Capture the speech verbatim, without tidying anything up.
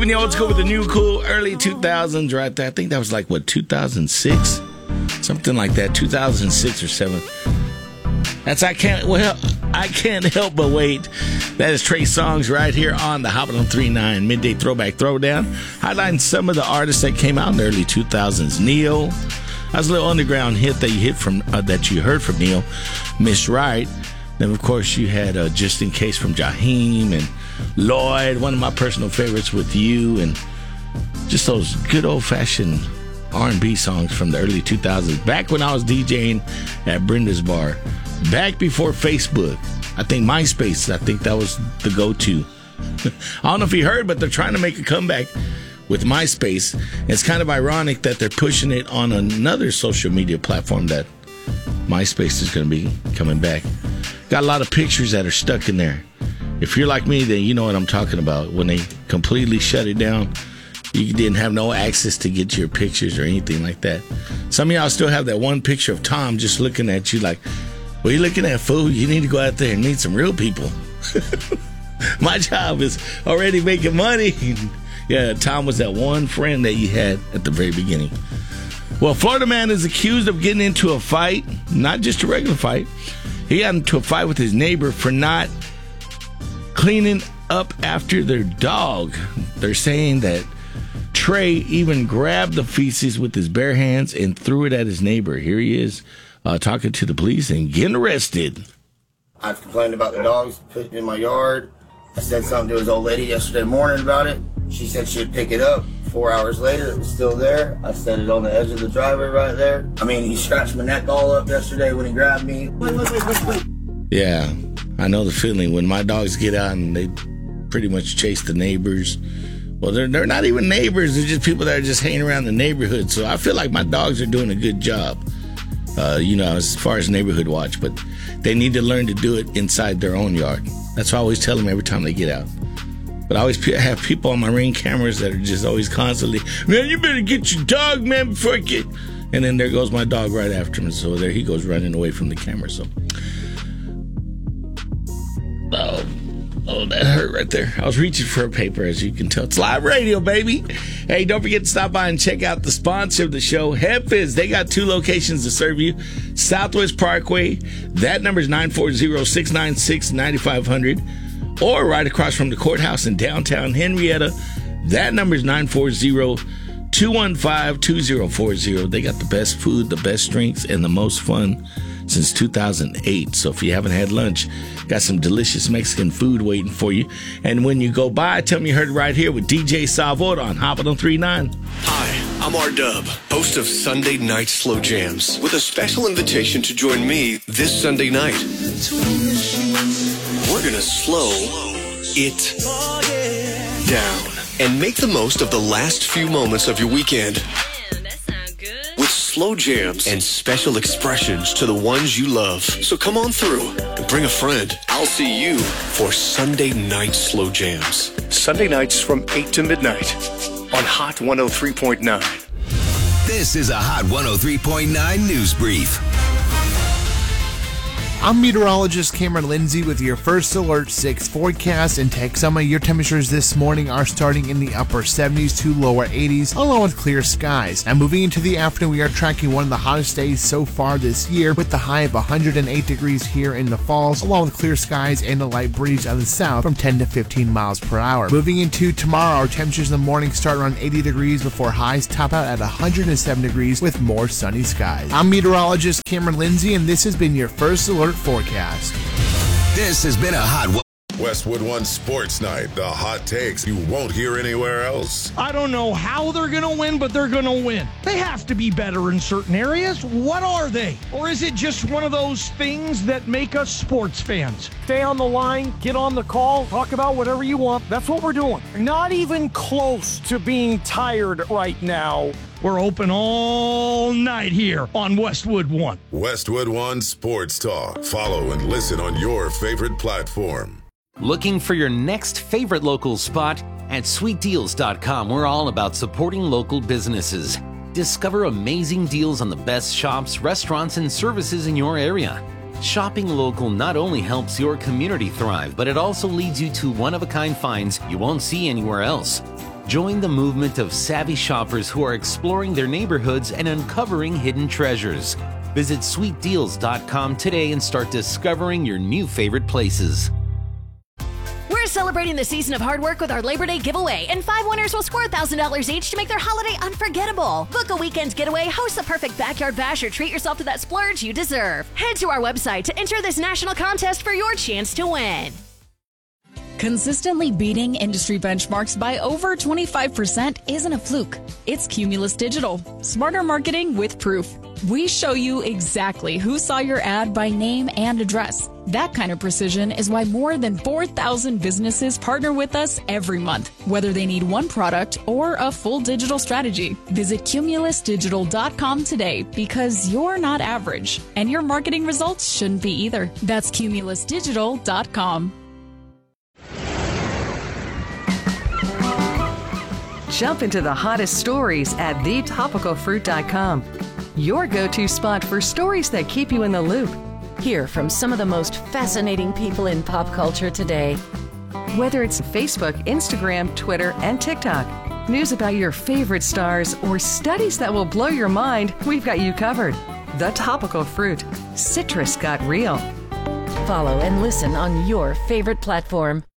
When the old school with the new cool, early two thousands right there. I think that was like, what, two thousand six? Something like that, two thousand six or seven. That's, I can't, well, I can't help but wait. That is Trey Songz right here on the Hoppin' on three nine Midday Throwback Throwdown. Highlighting some of the artists that came out in the early two thousands. Neil. That was a little underground hit that you hit from, uh, that you heard from Neil. Miss Right. Then, of course, you had uh, Just In Case from Jaheim and Lloyd, one of my personal favorites with You, and just those good old-fashioned R and B songs from the early two thousands. Back when I was DJing at Brenda's Bar. Back before Facebook. I think MySpace, I think that was the go-to. I don't know if you heard, but they're trying to make a comeback with MySpace. It's kind of ironic that they're pushing it on another social media platform that MySpace is going to be coming back. Got a lot of pictures that are stuck in there. If you're like me, then you know what I'm talking about. When they completely shut it down, you didn't have no access to get your pictures or anything like that. Some of y'all still have that one picture of Tom just looking at you like, what are you looking at, fool? You need to go out there and meet some real people. My job is already making money. Yeah, Tom was that one friend that you had at the very beginning. Well, Florida man is accused of getting into a fight, not just a regular fight. He got into a fight with his neighbor for not cleaning up after their dog. They're saying that Trey even grabbed the feces with his bare hands and threw it at his neighbor. Here he is uh, talking to the police and getting arrested. I've complained about the dogs putting in my yard. I said something to his old lady yesterday morning about it. She said she'd pick it up. Four hours later, it was still there. I set it on the edge of the driveway right there. I mean, he scratched my neck all up yesterday when he grabbed me. Wait, wait, wait, wait, wait. Yeah, I know the feeling when my dogs get out and they pretty much chase the neighbors. Well, they're, they're not even neighbors. They're just people that are just hanging around the neighborhood. So I feel like my dogs are doing a good job, uh, you know, as far as neighborhood watch. But they need to learn to do it inside their own yard. That's what I always tell them every time they get out. But I always have people on my Ring cameras that are just always constantly, man, you better get your dog, man, before I get... And then there goes my dog right after him. So there he goes running away from the camera. So, oh, oh, that hurt right there. I was reaching for a paper, as you can tell. It's live radio, baby. Hey, don't forget to stop by and check out the sponsor of the show, Head Fizz. They got two locations to serve you. Southwest Parkway. That number is nine four zero, six nine six, nine five zero zero. Or right across from the courthouse in downtown Henrietta. That number is nine four zero, two one five, two zero four zero. They got the best food, the best drinks, and the most fun since two thousand eight. So if you haven't had lunch, got some delicious Mexican food waiting for you. And when you go by, tell me you heard it right here with D J Salvador on Hoppin' on three nine. Hi, I'm R-Dub, host of Sunday Night Slow Jams, with a special invitation to join me this Sunday night. We're gonna slow it down and make the most of the last few moments of your weekend. Man, that sounds good. With slow jams and special expressions to the ones you love. So come on through and bring a friend. I'll see you for Sunday Night Slow Jams. Sunday nights from eight to midnight on Hot one oh three point nine. This is a Hot one oh three point nine News Brief. I'm meteorologist Cameron Lindsay with your First Alert six forecast. In Texoma, your temperatures this morning are starting in the upper seventies to lower eighties, along with clear skies. Now, moving into the afternoon, we are tracking one of the hottest days so far this year, with the high of one hundred eight degrees here in the Falls, along with clear skies and a light breeze on the south from ten to fifteen miles per hour. Moving into tomorrow, our temperatures in the morning start around eighty degrees before highs top out at one hundred seven degrees with more sunny skies. I'm meteorologist Cameron Lindsay, and this has been your First Alert forecast. This has been a Hot One. Westwood One Sports Night, the hot takes you won't hear anywhere else. I don't know how they're going to win, but they're going to win. They have to be better in certain areas. What are they? Or is it just one of those things that make us sports fans? Stay on the line, get on the call, talk about whatever you want. That's what we're doing. Not even close to being tired right now. We're open all night here on Westwood One. Westwood One Sports Talk. Follow and listen on your favorite platform. Looking for your next favorite local spot? At sweet deals dot com, we're all about supporting local businesses. Discover amazing deals on the best shops, restaurants, and services in your area. Shopping local not only helps your community thrive, but it also leads you to one-of-a-kind finds you won't see anywhere else. Join the movement of savvy shoppers who are exploring their neighborhoods and uncovering hidden treasures. Visit sweet deals dot com today and start discovering your new favorite places. We're celebrating the season of hard work with our Labor Day giveaway, and five winners will score one thousand dollars each to make their holiday unforgettable. Book a weekend getaway, host the perfect backyard bash, or treat yourself to that splurge you deserve. Head to our website to enter this national contest for your chance to win. Consistently beating industry benchmarks by over twenty-five percent isn't a fluke. It's Cumulus Digital. Smarter marketing with proof. We show you exactly who saw your ad by name and address. That kind of precision is why more than four thousand businesses partner with us every month, whether they need one product or a full digital strategy. Visit cumulus digital dot com today, because you're not average, and your marketing results shouldn't be either. That's cumulus digital dot com. Jump into the hottest stories at the topical fruit dot com. Your go-to spot for stories that keep you in the loop. Hear from some of the most fascinating people in pop culture today. Whether it's Facebook, Instagram, Twitter, and TikTok, news about your favorite stars, or studies that will blow your mind, we've got you covered. The Topical Fruit. Citrus got real. Follow and listen on your favorite platform.